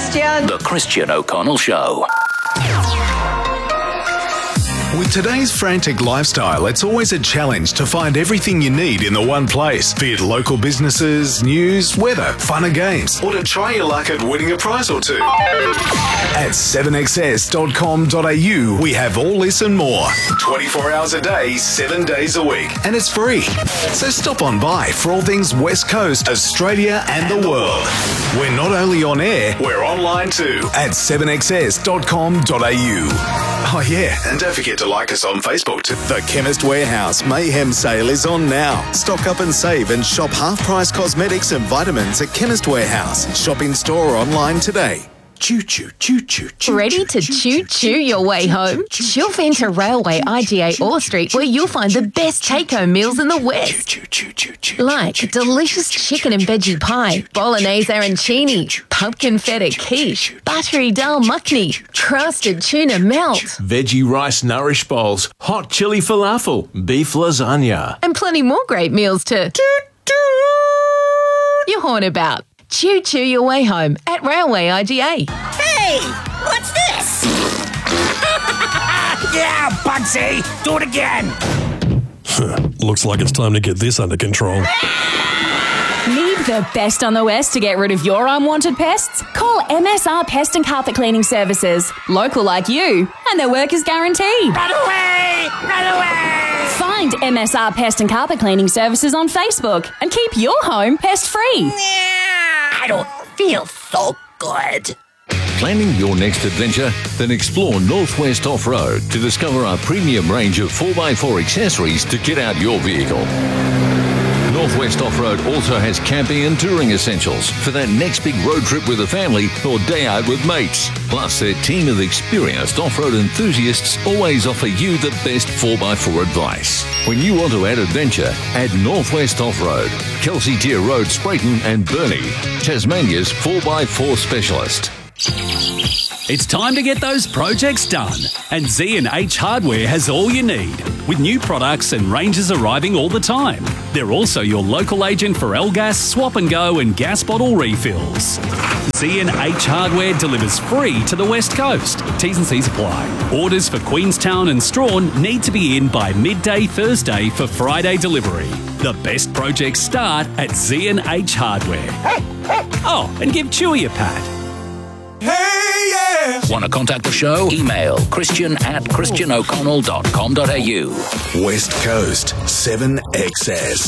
Christian. The Christian O'Connell Show. With today's frantic lifestyle, it's always a challenge to find everything you need in the one place. Be it local businesses, news, weather, fun and games, or to try your luck at winning a prize or two. At 7XS.com.au, we have all this and more. 24 hours a day, 7 days a week. And it's free. So stop on by for all things West Coast, Australia and the world. We're not only on air, we're online too. At 7XS.com.au. Oh yeah, and don't forget to like us on Facebook too. The Chemist Warehouse Mayhem Sale is on now. Stock up and save and shop half-price cosmetics and vitamins at Chemist Warehouse. Shop in store or online today. Choo-choo, choo-choo, choo-choo. Ready to choo-choo your way home? Shelf into Railway IGA Orr Street, where you'll find the best take-home meals in the West. Choo-choo-choo-choo. Like delicious chicken and veggie pie, bolognese arancini, pumpkin feta quiche, buttery dal makhni, crusted tuna melt, veggie rice nourish bowls, hot chili falafel, beef lasagna. and plenty more great meals to you horn about. Choo-choo your way home at Railway IGA. Hey, what's this? Yeah, Bugsy, do it again. Looks like it's time to get this under control. Need the best on the West to get rid of your unwanted pests? Call MSR Pest and Carpet Cleaning Services. Local like you, and their work is guaranteed. Run away! Run away! Find MSR Pest and Carpet Cleaning Services on Facebook and keep your home pest-free. I don't feel so good. Planning your next adventure? Then explore Northwest Off-Road to discover our premium range of 4x4 accessories to get out your vehicle. Northwest Off-Road also has camping and touring essentials for that next big road trip with a family or day out with mates. Plus, their team of experienced off-road enthusiasts always offer you the best 4x4 advice. When you want to add adventure, add Northwest Off-Road, Kelsey Deer Road, Sprayton and Burnie, Tasmania's 4x4 specialist. It's time to get those projects done, and Z&H Hardware has all you need, with new products and ranges arriving all the time. They're also your local agent for L-Gas, Swap and Go and gas bottle refills. Z&H Hardware delivers free to the West Coast. T's and C's apply. Orders for Queenstown and Strawn need to be in by midday Thursday for Friday delivery. The best projects start at Z&H Hardware. Oh, and give Chewy a pat. Hey, yeah! Want to contact the show? Email christian@christianoconnell.com.au. West Coast 7XS.